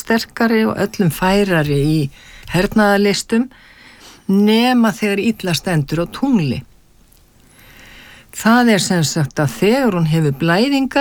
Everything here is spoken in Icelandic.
sterkari og öllum færari í hernaðarlistum nema þegar illa stendur á tungli. Það sem sagt að þegar hún hefur blæðingar